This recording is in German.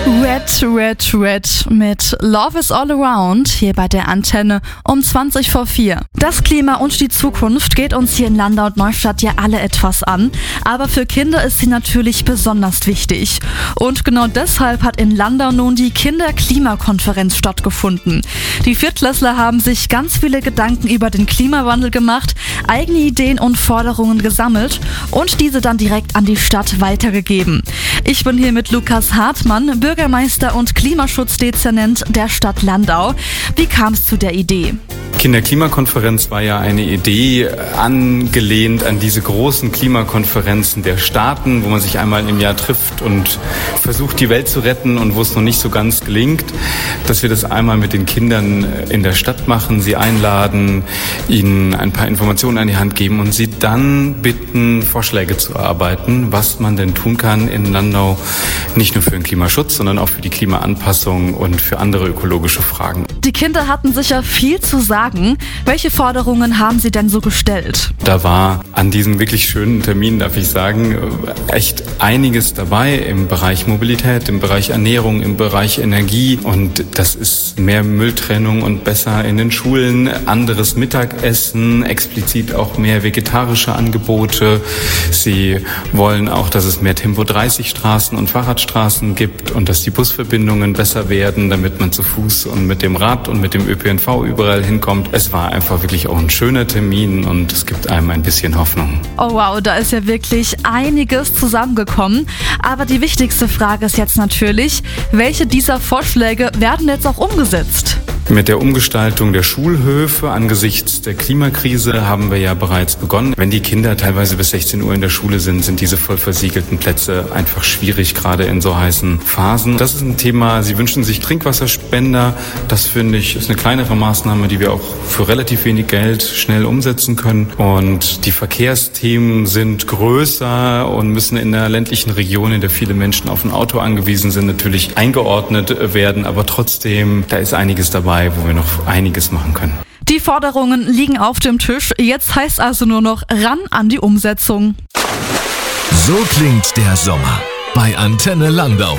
Red mit Love is All Around hier bei der Antenne um 20 vor 4. Das Klima und die Zukunft geht uns hier in Landau und Neustadt ja alle etwas an, aber für Kinder ist sie natürlich besonders wichtig. Und genau deshalb hat in Landau nun die Kinderklimakonferenz stattgefunden. Die Viertklässler haben sich ganz viele Gedanken über den Klimawandel gemacht, eigene Ideen und Forderungen gesammelt und diese dann direkt an die Stadt weitergegeben. Ich bin hier mit Lukas Hartmann, Bürgermeister und Klimaschutzdezernent der Stadt Landau. Wie kam es zu der Idee? Kinderklimakonferenz war ja eine Idee angelehnt an diese großen Klimakonferenzen der Staaten, wo man sich einmal im Jahr trifft und versucht, die Welt zu retten und wo es noch nicht so ganz gelingt, dass wir das einmal mit den Kindern in der Stadt machen, sie einladen, ihnen ein paar Informationen an die Hand geben und sie dann bitten, Vorschläge zu erarbeiten, was man denn tun kann in Landau, nicht nur für den Klimaschutz, sondern auch für die Klimaanpassung und für andere ökologische Fragen. Die Kinder hatten sicher viel zu sagen. Welche Forderungen haben Sie denn so gestellt? Da war an diesem wirklich schönen Termin, darf ich sagen, echt einiges dabei im Bereich Mobilität, im Bereich Ernährung, im Bereich Energie. Und das ist mehr Mülltrennung und besser in den Schulen, anderes Mittagessen, explizit auch mehr vegetarische Angebote. Sie wollen auch, dass es mehr Tempo-30-Straßen und Fahrradstraßen gibt und dass die Busverbindungen besser werden, damit man zu Fuß und mit dem Rad und mit dem ÖPNV überall hinkommt. Es war einfach wirklich auch ein schöner Termin und es gibt einem ein bisschen Hoffnung. Oh wow, da ist ja wirklich einiges zusammengekommen. Aber die wichtigste Frage ist jetzt natürlich, welche dieser Vorschläge werden jetzt auch umgesetzt? Mit der Umgestaltung der Schulhöfe angesichts der Klimakrise haben wir ja bereits begonnen. Wenn die Kinder teilweise bis 16 Uhr in der Schule sind, sind diese voll versiegelten Plätze einfach schwierig, gerade in so heißen Phasen. Das ist ein Thema, Sie wünschen sich Trinkwasserspender. Das finde ich ist eine kleinere Maßnahme, die wir auch für relativ wenig Geld schnell umsetzen können. Und die Verkehrsthemen sind größer und müssen in der ländlichen Region, in der viele Menschen auf ein Auto angewiesen sind, natürlich eingeordnet werden. Aber trotzdem, da ist einiges dabei, wo wir noch einiges machen können. Die Forderungen liegen auf dem Tisch. Jetzt heißt also nur noch ran an die Umsetzung. So klingt der Sommer bei Antenne Landau.